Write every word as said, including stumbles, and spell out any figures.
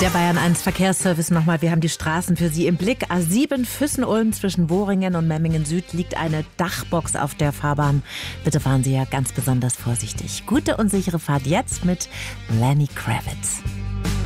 Der Bayern eins Verkehrsservice nochmal. Wir haben die Straßen für Sie im Blick. A sieben Füssen-Ulm zwischen Boringen und Memmingen Süd liegt eine Dachbox auf der Fahrbahn. Bitte fahren Sie ja ganz besonders vorsichtig. Gute und sichere Fahrt jetzt mit Lenny Kravitz.